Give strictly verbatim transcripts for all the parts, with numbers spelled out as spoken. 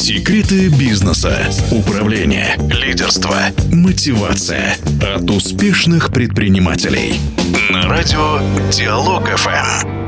Секреты бизнеса, управления, лидерства, мотивация от успешных предпринимателей. На радио Диалог эф эм.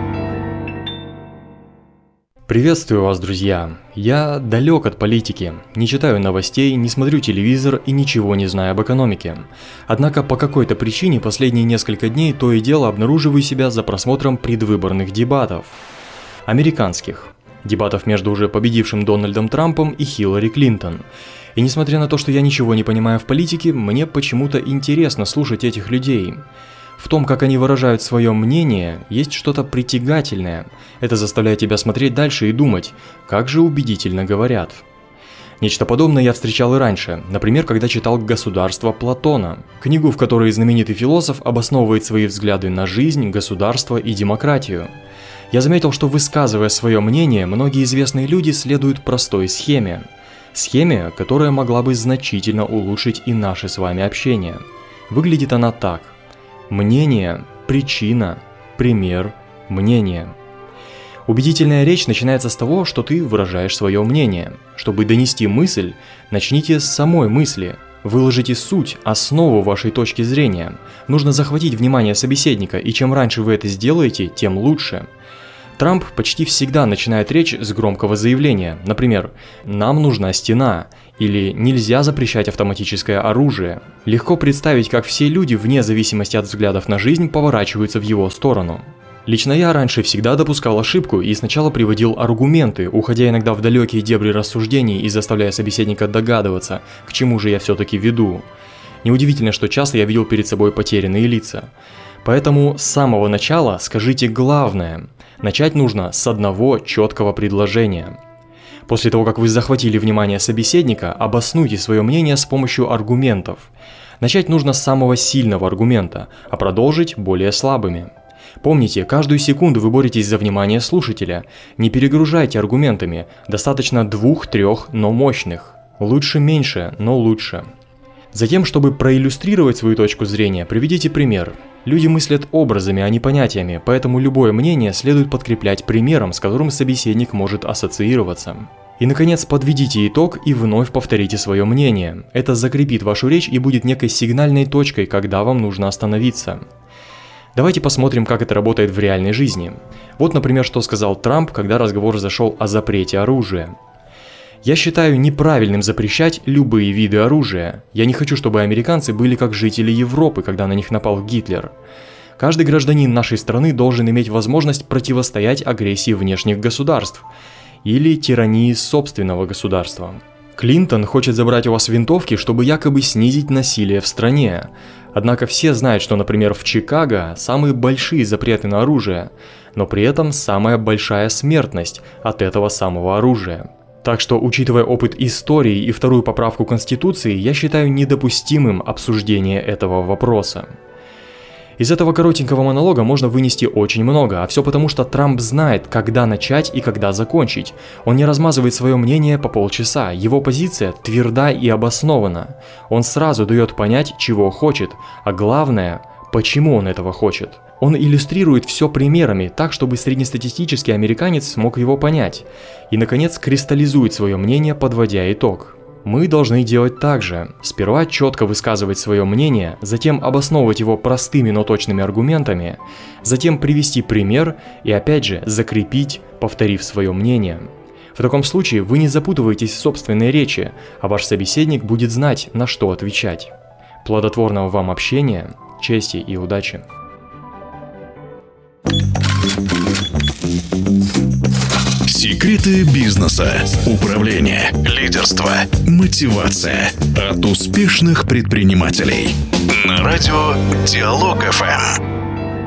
Приветствую вас, друзья! Я далек от политики, не читаю новостей, не смотрю телевизор и ничего не знаю об экономике. Однако по какой-то причине последние несколько дней то и дело обнаруживаю себя за просмотром предвыборных дебатов. Американских. Дебатов между уже победившим Дональдом Трампом и Хиллари Клинтон. И несмотря на то, что я ничего не понимаю в политике, мне почему-то интересно слушать этих людей. В том, как они выражают свое мнение, есть что-то притягательное. Это заставляет тебя смотреть дальше и думать, как же убедительно говорят. Нечто подобное я встречал и раньше, например, когда читал «Государство» Платона, книгу, в которой знаменитый философ обосновывает свои взгляды на жизнь, государство и демократию. Я заметил, что, высказывая свое мнение, многие известные люди следуют простой схеме. Схеме, которая могла бы значительно улучшить и наше с вами общение. Выглядит она так. Мнение, причина, пример, мнение. Убедительная речь начинается с того, что ты выражаешь свое мнение. Чтобы донести мысль, начните с самой мысли. Выложите суть, основу вашей точки зрения. Нужно захватить внимание собеседника, и чем раньше вы это сделаете, тем лучше. Трамп почти всегда начинает речь с громкого заявления, например, «Нам нужна стена» или «Нельзя запрещать автоматическое оружие». Легко представить, как все люди, вне зависимости от взглядов на жизнь, поворачиваются в его сторону. Лично я раньше всегда допускал ошибку и сначала приводил аргументы, уходя иногда в далекие дебри рассуждений и заставляя собеседника догадываться, к чему же я все-таки веду. Неудивительно, что часто я видел перед собой потерянные лица. Поэтому с самого начала скажите главное. Начать нужно с одного четкого предложения. После того, как вы захватили внимание собеседника, обоснуйте свое мнение с помощью аргументов. Начать нужно с самого сильного аргумента, а продолжить более слабыми. Помните, каждую секунду вы боретесь за внимание слушателя. Не перегружайте аргументами, достаточно двух-трех, но мощных. Лучше меньше, но лучше. Затем, чтобы проиллюстрировать свою точку зрения, приведите пример. Люди мыслят образами, а не понятиями, поэтому любое мнение следует подкреплять примером, с которым собеседник может ассоциироваться. И, наконец, подведите итог и вновь повторите свое мнение. Это закрепит вашу речь и будет некой сигнальной точкой, когда вам нужно остановиться. Давайте посмотрим, как это работает в реальной жизни. Вот, например, что сказал Трамп, когда разговор зашел о запрете оружия. Я считаю неправильным запрещать любые виды оружия. Я не хочу, чтобы американцы были как жители Европы, когда на них напал Гитлер. Каждый гражданин нашей страны должен иметь возможность противостоять агрессии внешних государств или тирании собственного государства. Клинтон хочет забрать у вас винтовки, чтобы якобы снизить насилие в стране. Однако все знают, что, например, в Чикаго самые большие запреты на оружие, но при этом самая большая смертность от этого самого оружия. Так что, учитывая опыт истории и вторую поправку Конституции, я считаю недопустимым обсуждение этого вопроса. Из этого коротенького монолога можно вынести очень много, а все потому, что Трамп знает, когда начать и когда закончить. Он не размазывает свое мнение по полчаса, его позиция тверда и обоснована. Он сразу дает понять, чего хочет, а главное, почему он этого хочет. Он иллюстрирует все примерами так, чтобы среднестатистический американец смог его понять. И, наконец, кристаллизует свое мнение, подводя итог. Мы должны делать так же. Сперва четко высказывать свое мнение, затем обосновывать его простыми, но точными аргументами, затем привести пример и, опять же, закрепить, повторив свое мнение. В таком случае вы не запутываетесь в собственной речи, а ваш собеседник будет знать, на что отвечать. Плодотворного вам общения, чести и удачи! Секреты бизнеса, управления, лидерства, мотивация от успешных предпринимателей. На радио Диалог эф эм.